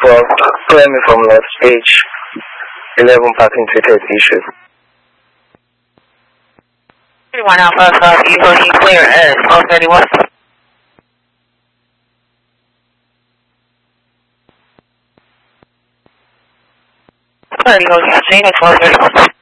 12, clear me from North Stage, 11 parking ticket issued. 31 Alpha, Eagle, you clear at 1231. 30, you see at 1231.